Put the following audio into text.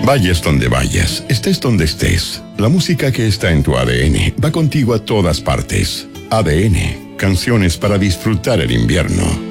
Vayas donde vayas, estés donde estés, la música que está en tu ADN va contigo a todas partes. ADN, canciones para disfrutar el invierno.